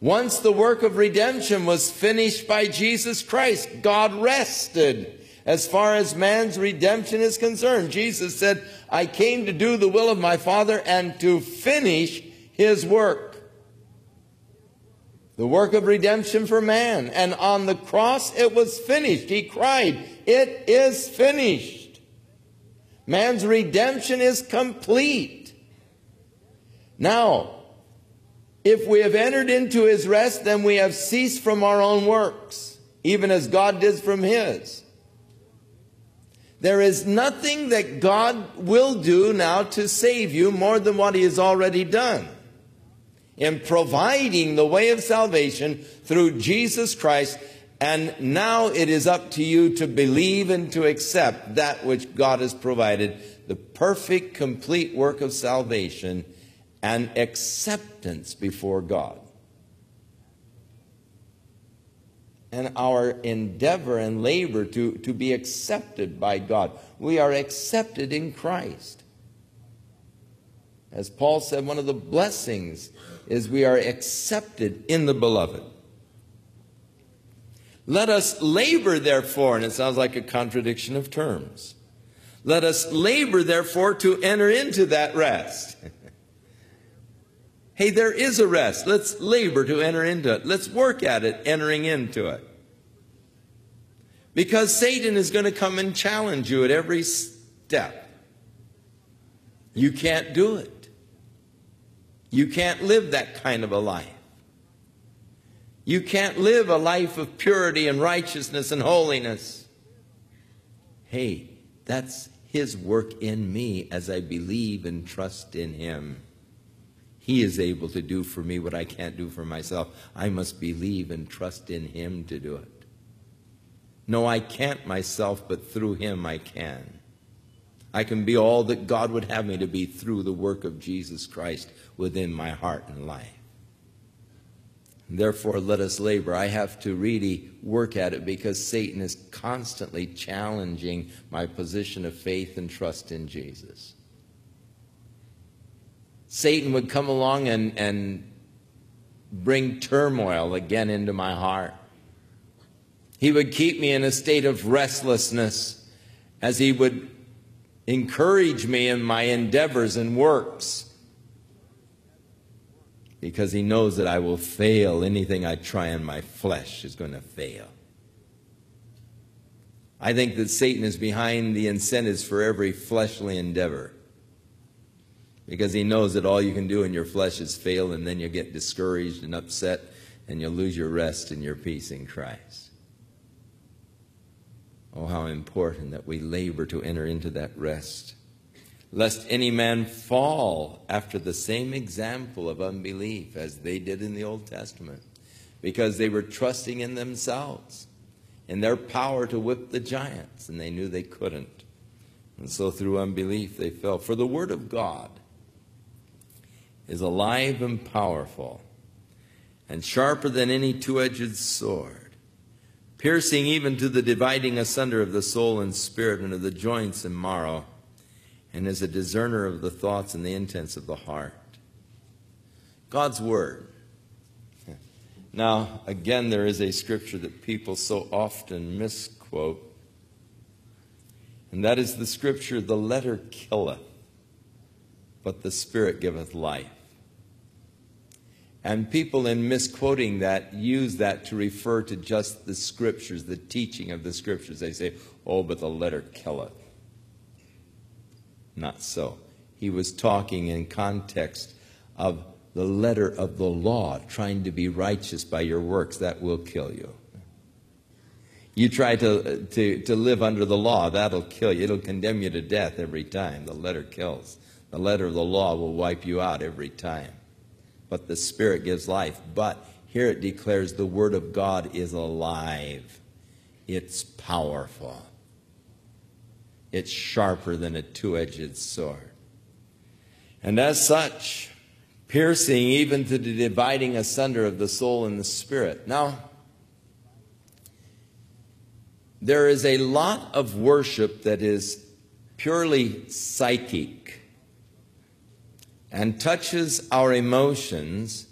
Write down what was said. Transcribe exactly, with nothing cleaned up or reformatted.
Once the work of redemption was finished by Jesus Christ, God rested as far as man's redemption is concerned. Jesus said, I came to do the will of my Father and to finish his work. The work of redemption for man. And on the cross it was finished. He cried, it is finished. Man's redemption is complete. Now, if we have entered into his rest, then we have ceased from our own works, even as God did from his. There is nothing that God will do now to save you more than what he has already done in providing the way of salvation through Jesus Christ. And now it is up to you to believe and to accept that which God has provided, the perfect, complete work of salvation and acceptance before God. And our endeavor and labor to, to be accepted by God. We are accepted in Christ. As Paul said, one of the blessings is we are accepted in the beloved. Let us labor, therefore, and it sounds like a contradiction of terms. Let us labor, therefore, to enter into that rest. Hey, there is a rest. Let's labor to enter into it. Let's work at it, entering into it. Because Satan is going to come and challenge you at every step. You can't do it. You can't live that kind of a life. You can't live a life of purity and righteousness and holiness. Hey, that's his work in me as I believe and trust in him. He is able to do for me what I can't do for myself. I must believe and trust in him to do it. No, I can't myself, but through him I can. I can be all that God would have me to be through the work of Jesus Christ within my heart and life. Therefore, let us labor. I have to really work at it because Satan is constantly challenging my position of faith and trust in Jesus. Satan would come along and, and bring turmoil again into my heart. He would keep me in a state of restlessness as he would encourage me in my endeavors and works, because he knows that I will fail. Anything I try in my flesh is going to fail. I think that Satan is behind the incentives for every fleshly endeavor, because he knows that all you can do in your flesh is fail, and then you get discouraged and upset, and you'll lose your rest and your peace in Christ. Oh, how important that we labor to enter into that rest, lest any man fall after the same example of unbelief as they did in the Old Testament, because they were trusting in themselves, in their power to whip the giants, and they knew they couldn't. And so through unbelief they fell. For the Word of God is alive and powerful, and sharper than any two-edged sword, piercing even to the dividing asunder of the soul and spirit and of the joints and marrow, and is a discerner of the thoughts and the intents of the heart. God's Word. Now, again, there is a scripture that people so often misquote, and that is the scripture, the letter killeth, but the Spirit giveth life. And people, in misquoting that, use that to refer to just the scriptures, the teaching of the scriptures. They say, oh, but the letter killeth. Not so. He was talking in context of the letter of the law, trying to be righteous by your works. That will kill you. You try to, to, to live under the law, that'll kill you. It'll condemn you to death every time. The letter kills. The letter of the law will wipe you out every time. But the Spirit gives life. But here it declares the Word of God is alive. It's powerful. It's sharper than a two-edged sword. And as such, piercing even to the dividing asunder of the soul and the spirit. Now, there is a lot of worship that is purely psychic and touches our emotions